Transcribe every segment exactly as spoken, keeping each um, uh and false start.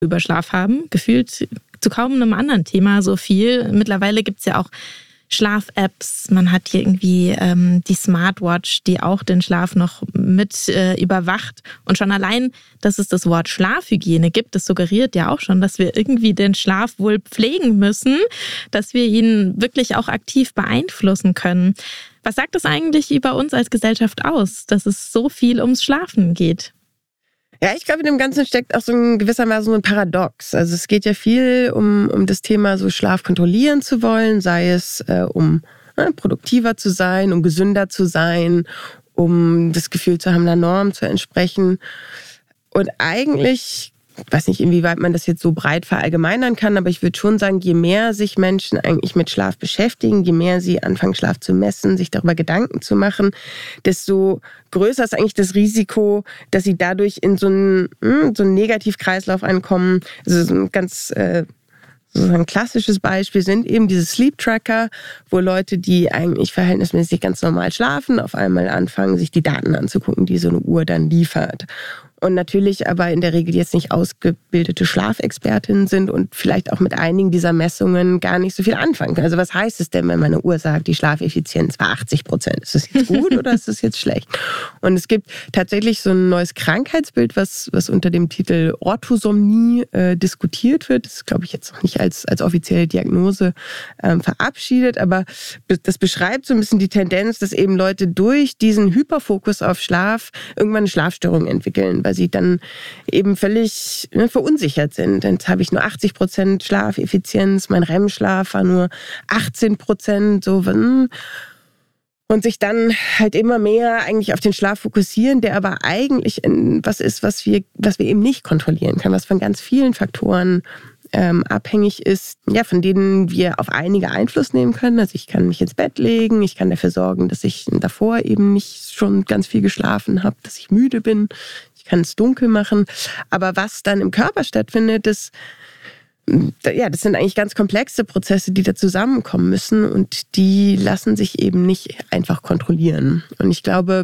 über Schlaf haben. Gefühlt zu kaum einem anderen Thema so viel. Mittlerweile gibt es ja auch Schlaf-Apps. Man hat hier irgendwie ähm, die Smartwatch, die auch den Schlaf noch mit äh, überwacht. Und schon allein, dass es das Wort Schlafhygiene gibt, das suggeriert ja auch schon, dass wir irgendwie den Schlaf wohl pflegen müssen, dass wir ihn wirklich auch aktiv beeinflussen können. Was sagt das eigentlich über uns als Gesellschaft aus, dass es so viel ums Schlafen geht? Ja, ich glaube, in dem Ganzen steckt auch so ein gewissermaßen so ein Paradox. Also es geht ja viel um, um das Thema, so Schlaf kontrollieren zu wollen, sei es äh, um äh, produktiver zu sein, um gesünder zu sein, um das Gefühl zu haben, einer Norm zu entsprechen. Und eigentlich, ich weiß nicht, inwieweit man das jetzt so breit verallgemeinern kann, aber ich würde schon sagen, je mehr sich Menschen eigentlich mit Schlaf beschäftigen, je mehr sie anfangen, Schlaf zu messen, sich darüber Gedanken zu machen, desto größer ist eigentlich das Risiko, dass sie dadurch in so einen, so einen Negativkreislauf ankommen. Also so ein ganz äh, so ein klassisches Beispiel sind eben diese Sleep Tracker, wo Leute, die eigentlich verhältnismäßig ganz normal schlafen, auf einmal anfangen, sich die Daten anzugucken, die so eine Uhr dann liefert. Und natürlich aber in der Regel jetzt nicht ausgebildete Schlafexpertinnen sind und vielleicht auch mit einigen dieser Messungen gar nicht so viel anfangen können. Also was heißt es denn, wenn meine Uhr sagt, die Schlafeffizienz war achtzig Prozent? Ist das jetzt gut oder ist das jetzt schlecht? Und es gibt tatsächlich so ein neues Krankheitsbild, was, was unter dem Titel Orthosomnie äh, diskutiert wird. Das ist, glaube ich, jetzt noch nicht als, als offizielle Diagnose ähm, verabschiedet, aber das beschreibt so ein bisschen die Tendenz, dass eben Leute durch diesen Hyperfokus auf Schlaf irgendwann eine Schlafstörung entwickeln, weil sie dann eben völlig ne, verunsichert sind. Jetzt habe ich nur achtzig Prozent Schlafeffizienz, mein R E M-Schlaf war nur achtzehn Prozent. So, und sich dann halt immer mehr eigentlich auf den Schlaf fokussieren, der aber eigentlich was ist, was wir, was wir eben nicht kontrollieren können, was von ganz vielen Faktoren ähm, abhängig ist, ja, von denen wir auf einige Einfluss nehmen können. Also ich kann mich ins Bett legen, ich kann dafür sorgen, dass ich davor eben nicht schon ganz viel geschlafen habe, dass ich müde bin. Ich kann es dunkel machen. Aber was dann im Körper stattfindet, das, ja, das sind eigentlich ganz komplexe Prozesse, die da zusammenkommen müssen. Und die lassen sich eben nicht einfach kontrollieren. Und ich glaube,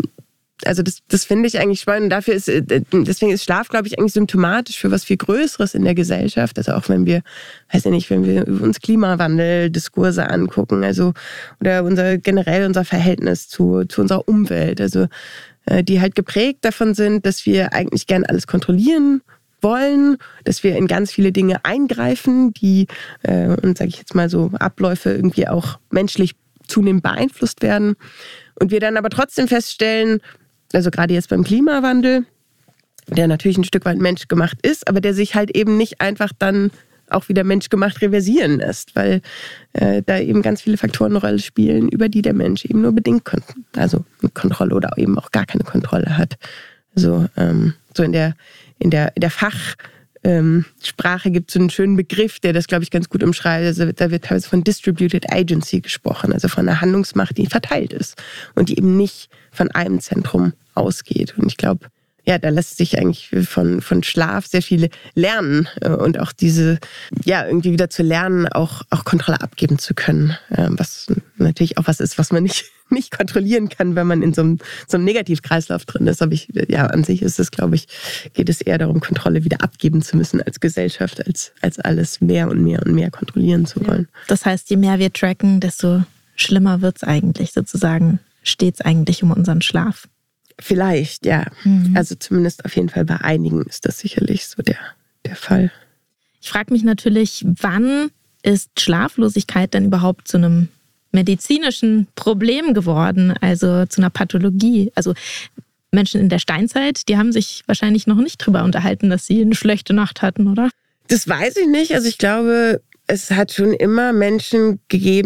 also das, das finde ich eigentlich spannend. Und dafür ist, deswegen ist Schlaf, glaube ich, eigentlich symptomatisch für was viel Größeres in der Gesellschaft. Also auch wenn wir, weiß ich nicht, wenn wir uns Klimawandel-Diskurse angucken, also oder unser generell unser Verhältnis zu, zu unserer Umwelt. Also die halt geprägt davon sind, dass wir eigentlich gern alles kontrollieren wollen, dass wir in ganz viele Dinge eingreifen, die, äh, und sage ich jetzt mal so, Abläufe irgendwie auch menschlich zunehmend beeinflusst werden. Und wir dann aber trotzdem feststellen, also gerade jetzt beim Klimawandel, der natürlich ein Stück weit menschgemacht ist, aber der sich halt eben nicht einfach dann auch wieder menschgemacht reversieren lässt, weil äh, da eben ganz viele Faktoren eine Rolle spielen, über die der Mensch eben nur bedingt kon- also eine Kontrolle oder eben auch gar keine Kontrolle hat. Also ähm, so in der in der in der Fachsprache ähm, gibt es so einen schönen Begriff, der das, glaube ich, ganz gut umschreibt. Also da wird teilweise von Distributed Agency gesprochen, also von einer Handlungsmacht, die verteilt ist und die eben nicht von einem Zentrum ausgeht. Und ich glaube, ja, da lässt sich eigentlich von, von Schlaf sehr viel lernen und auch diese, ja, irgendwie wieder zu lernen, auch, auch Kontrolle abgeben zu können. Was natürlich auch was ist, was man nicht, nicht kontrollieren kann, wenn man in so einem, so einem Negativkreislauf drin ist. Aber ich, ja, an sich ist es, glaube ich, geht es eher darum, Kontrolle wieder abgeben zu müssen als Gesellschaft, als, als alles mehr und mehr und mehr kontrollieren zu wollen. Das heißt, je mehr wir tracken, desto schlimmer wird es eigentlich sozusagen, steht es eigentlich um unseren Schlaf. Vielleicht, ja. Mhm. Also zumindest auf jeden Fall bei einigen ist das sicherlich so der, der Fall. Ich frage mich natürlich, wann ist Schlaflosigkeit denn überhaupt zu einem medizinischen Problem geworden, also zu einer Pathologie? Also Menschen in der Steinzeit, die haben sich wahrscheinlich noch nicht drüber unterhalten, dass sie eine schlechte Nacht hatten, oder? Das weiß ich nicht. Also ich glaube, es hat schon immer Menschen gegeben,